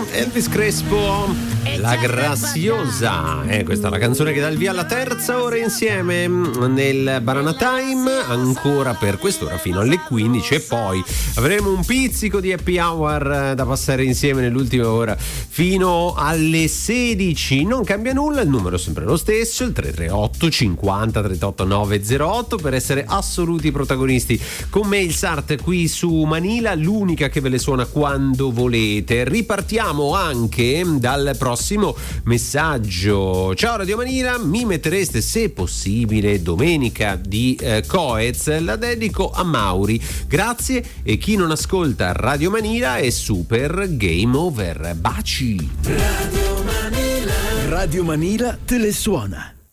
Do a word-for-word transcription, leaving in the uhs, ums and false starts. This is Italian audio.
Elvis Crespo, La Graziosa. Eh, questa è la canzone che dà il via alla terza ora insieme nel Banana Time, ancora per quest'ora fino alle quindici, e poi avremo un pizzico di happy hour da passare insieme nell'ultima ora fino alle sedici. Non cambia nulla, il numero è sempre lo stesso, il tre tre otto cinquanta trentotto nove zero otto, per essere assoluti protagonisti con me, il Sart, qui su Manila, l'unica che ve le suona quando volete. Ripartiamo anche dal prossimo messaggio. Ciao Radio Manila, mi mettereste se possibile domenica di eh, Coez, la dedico a Mauri, grazie, e chi non ascolta Radio Manila è super game over. Baci. Radio Manila, Radio Manila te le suona.